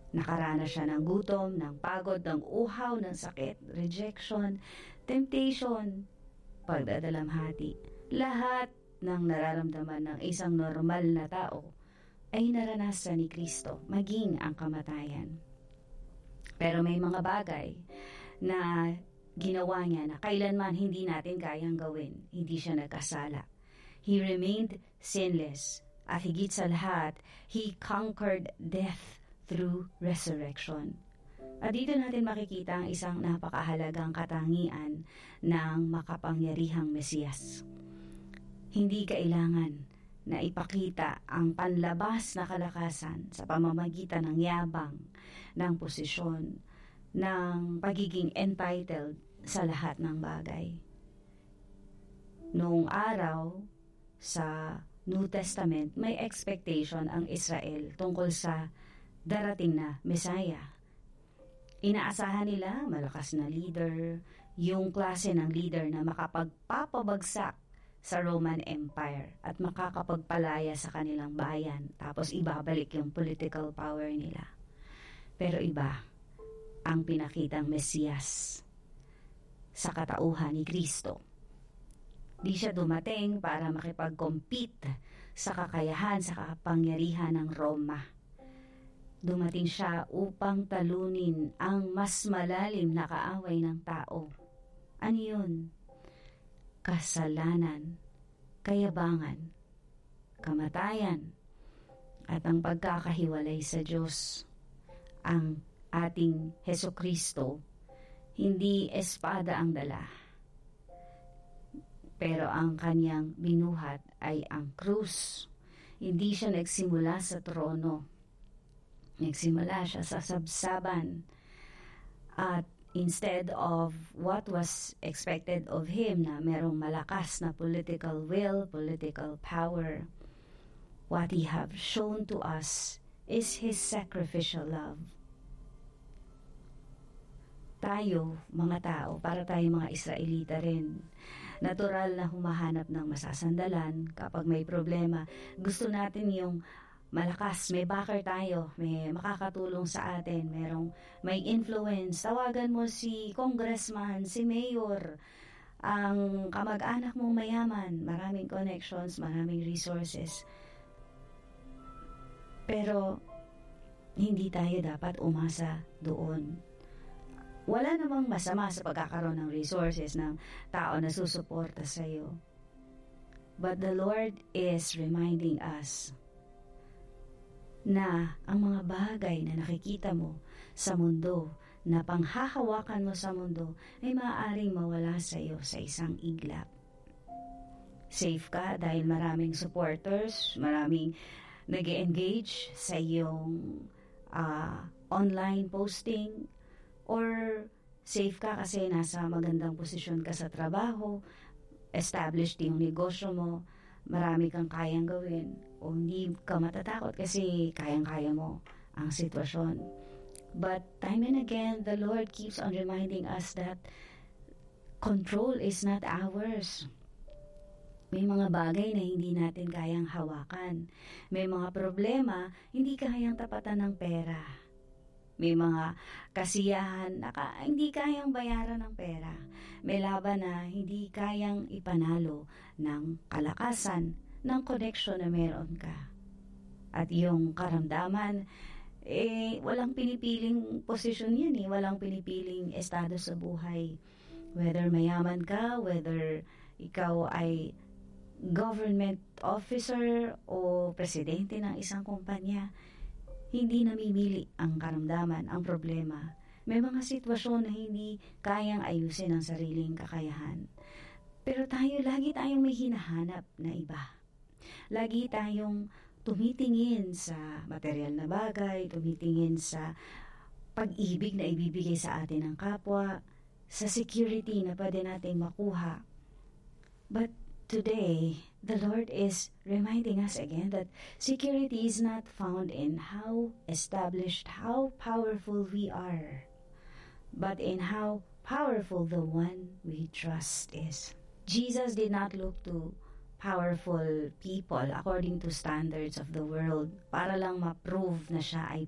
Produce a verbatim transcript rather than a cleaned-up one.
Nakaranas siya ng gutom, ng pagod, ng uhaw, ng sakit, rejection, temptation, pagdadalamhati. Lahat ng nararamdaman ng isang normal na tao ay naranasan ni Kristo, maging ang kamatayan. Pero may mga bagay na ginawa niya na kailanman hindi natin kayang gawin. Hindi siya nagkasala. He remained sinless. At higit sa lahat, He conquered death through resurrection. At dito natin makikita ang isang napakahalagang katangian ng makapangyarihang Mesiyas. Hindi kailangan na ipakita ang panlabas na kalakasan sa pamamagitan ng yabang, ng posisyon, ng pagiging entitled sa lahat ng bagay. Noong araw, sa New Testament, may expectation ang Israel tungkol sa darating na Messiah. Inaasahan nila malakas na leader, yung klase ng leader na makapagpapabagsak sa Roman Empire at makakapagpalaya sa kanilang bayan, tapos ibabalik yung political power nila. Pero iba ang pinakitang Mesiyas sa katauhan ni Kristo. Di siya dumating para makipag-compete sa kakayahan, sa kapangyarihan ng Roma. Dumating siya upang talunin ang mas malalim na kaaway ng tao. Ano yun? Kasalanan, kayabangan, kamatayan, at ang pagkakahiwalay sa Diyos. Ang ating Hesukristo, hindi espada ang dala, pero ang kanyang binuhat ay ang krus. Hindi siya nagsimula sa trono. Nagsimula siya sa sabsaban. At instead of what was expected of him, na merong malakas na political will, political power, what he have shown to us is his sacrificial love. Tayo, mga tao, para tayo mga Israelita rin, natural na humahanap ng masasandalan kapag may problema. Gusto natin yung malakas, may backer tayo, may makakatulong sa atin, merong may influence. Tawagan mo si congressman, si mayor, ang kamag-anak mong mayaman, maraming connections, maraming resources. Pero hindi tayo dapat umasa doon. Wala namang masama sa pagkakaroon ng resources ng tao na susuporta sa iyo. But the Lord is reminding us na ang mga bagay na nakikita mo sa mundo, na panghahawakan mo sa mundo, ay maaaring mawala sa iyo sa isang iglap. Safe ka dahil maraming supporters, maraming nag-engage sa iyong uh, online posting, or safe ka kasi nasa magandang posisyon ka sa trabaho, established yung negosyo mo, marami kang kayang gawin, o hindi ka matatakot kasi kayang-kaya mo ang sitwasyon. But time and again, the Lord keeps on reminding us that control is not ours. May mga bagay na hindi natin kayang hawakan. May mga problema hindi kayang tapatan ng pera. May mga kasiyahan na ka, hindi kayang bayaran ng pera. May laban na hindi kayang ipanalo ng kalakasan, ng connection na meron ka. At yung karamdaman, eh, walang pinipiling posisyon yan eh. Walang pinipiling estado sa buhay. Whether mayaman ka, whether ikaw ay government officer o presidente ng isang kumpanya, hindi namimili ang karamdaman, ang problema. May mga sitwasyon na hindi kayang ayusin ang sariling kakayahan. Pero tayo, lagi tayong may hinahanap na iba. Lagi tayong tumitingin sa material na bagay, tumitingin sa pag-ibig na ibibigay sa atin ng kapwa, sa security na pwede nating makuha. But today, the Lord is reminding us again that security is not found in how established, how powerful we are, but in how powerful the one we trust is. Jesus did not look to powerful people according to standards of the world para lang ma-prove na siya ay